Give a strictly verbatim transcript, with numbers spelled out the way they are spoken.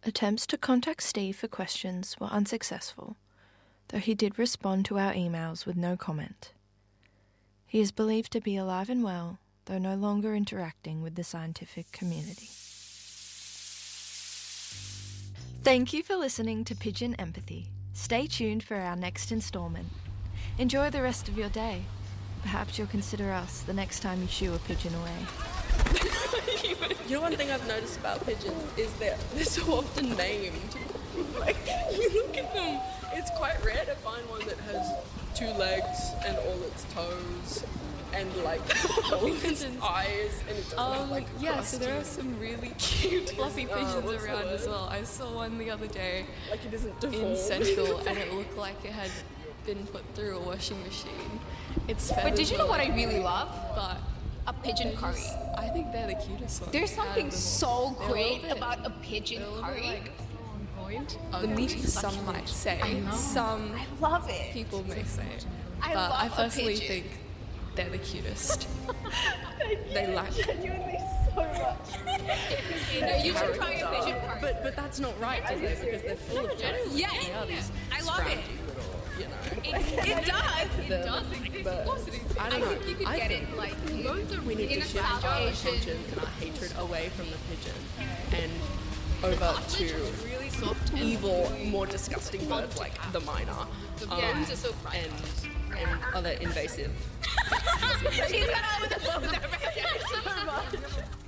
Attempts to contact Steve for questions were unsuccessful, though he did respond to our emails with no comment. He is believed to be alive and well, though no longer interacting with the scientific community. Thank you for listening to Pigeon Empathy. Stay tuned for our next instalment. Enjoy the rest of your day. Perhaps you'll consider us the next time you shoo a pigeon away. You know, one thing I've noticed about pigeons is that they're so often named. Like, you look at them, it's quite rare to find one that has two legs and all its toes and, like, all its eyes, and it doesn't um, have, like, yeah, so there are some really cute fluffy pigeons oh, around as well. I saw one the other day like it isn't deformed. in Central, and it looked like it had been put through a washing machine. It's But did you know what I really love? But a pigeon curry. I think they're the cutest ones. There's something so They're great bit, about a pigeon curry. Like, the meat, some might say. I know. Some I love it. people may say it. I but love I personally a pigeon. think they're the cutest. They lack genuinely so much. You know, you should try a pigeon curry. But but that's not right, is it? Because they're full of gems. Yeah, They are these I love it. scroungy little, you know. It, it does. It The- does exist. but Of course it exists. I don't know. think you could I get think it. Like we need in to a shift South our Asian. attention and our hatred away from the pigeon and over to really soft. evil, more disgusting birds like the myna. The um, birds are so frightened. and, and other invasive. She's got out with the book. so much.